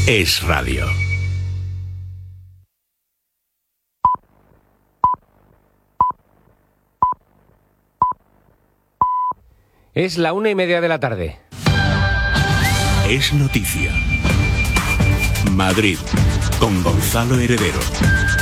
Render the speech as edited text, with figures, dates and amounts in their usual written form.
es radio. Es la 1:30 de la tarde. Es noticia. Madrid, con Gonzalo Heredero.